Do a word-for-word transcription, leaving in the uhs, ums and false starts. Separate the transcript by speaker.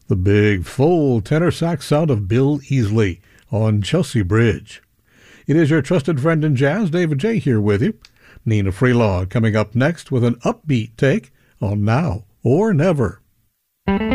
Speaker 1: the big, full tenor sax sound of Bill Easley on Chelsea Bridge. It is your trusted friend in jazz, David J. here with you. Nina Freelog coming up next with an upbeat take on Now or Never.